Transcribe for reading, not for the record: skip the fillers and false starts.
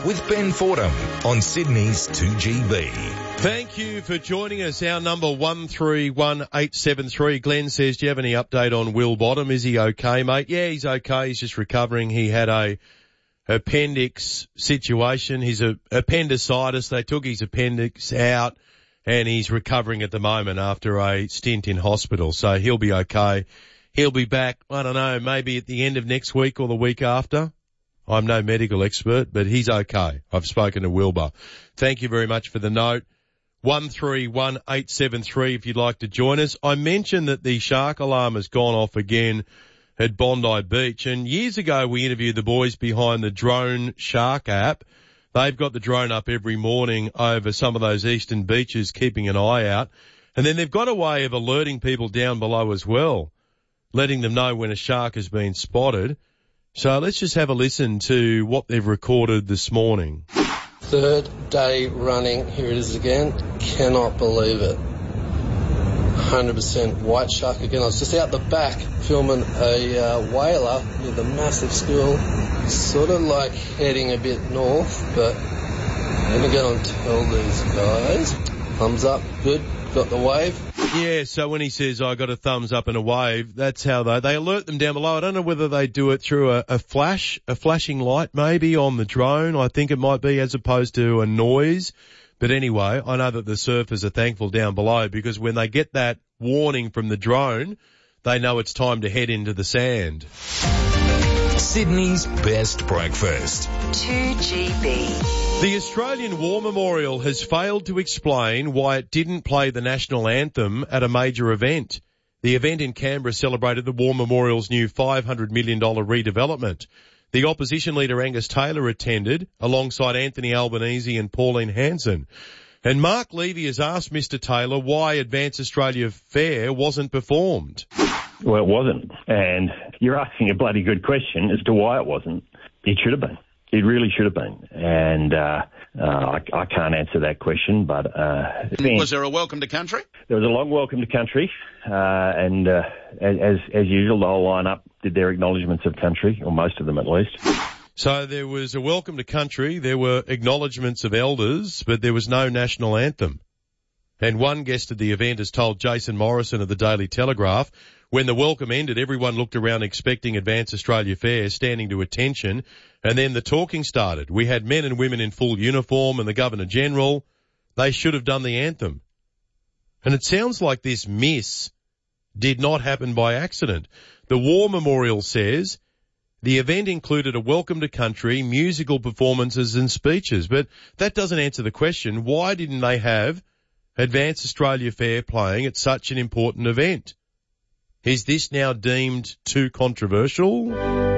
with Ben Fordham on Sydney's 2GB. Thank you for joining us. Our number 131873. Glenn says, do you have any update on Will Bottom? Is he okay, mate? Yeah, he's okay. He's just recovering. He had a appendix situation. He's a appendicitis. They took his appendix out and he's recovering at the moment after a stint in hospital. So he'll be okay. He'll be back, I don't know, maybe at the end of next week or the week after. I'm no medical expert, but he's okay. I've spoken to Wilbur. Thank you very much for the note. 131873 if you'd like to join us. I mentioned that the shark alarm has gone off again at Bondi Beach, and years ago we interviewed the boys behind the Drone Shark app. They've got the drone up every morning over some of those eastern beaches, keeping an eye out. And then they've got a way of alerting people down below as well, letting them know when a shark has been spotted. So let's just have a listen to what they've recorded this morning. Third day running, here it is again. Cannot believe it. 100% white shark again. I was just out the back filming a whaler with a massive school, sort of like heading a bit north, but I'm going to go and tell these guys. Thumbs up, good, got the wave. Yeah, so when he says, I got a thumbs up and a wave, that's how they alert them down below. I don't know whether they do it through a flashing light maybe on the drone. I think it might be, as opposed to a noise. But anyway, I know that the surfers are thankful down below because when they get that warning from the drone, they know it's time to head into the sand. Sydney's best breakfast. 2GB. The Australian War Memorial has failed to explain why it didn't play the national anthem at a major event. The event in Canberra celebrated the War Memorial's new $500 million redevelopment. The opposition leader Angus Taylor attended alongside Anthony Albanese and Pauline Hanson. And Mark Levy has asked Mr Taylor why Advance Australia Fair wasn't performed. Well, it wasn't. And you're asking a bloody good question as to why it wasn't. It should have been. It really should have been. And I can't answer that question, but... was there a welcome to country? There was a long welcome to country, and as usual, the whole lineup did their acknowledgements of country, or most of them at least. So there was a welcome to country, there were acknowledgements of elders, but there was no national anthem. And one guest at the event has told Jason Morrison of the Daily Telegraph, when the welcome ended, everyone looked around expecting Advance Australia Fair, standing to attention, and then the talking started. We had men and women in full uniform and the Governor-General. They should have done the anthem. And it sounds like this miss did not happen by accident. The War Memorial says the event included a welcome to country, musical performances and speeches, but that doesn't answer the question. Why didn't they have Advance Australia Fair playing at such an important event? Is this now deemed too controversial?